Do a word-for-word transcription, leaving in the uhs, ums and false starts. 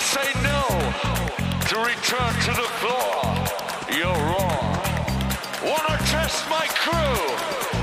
say no to return to the floor, you're wrong. Wanna test my crew?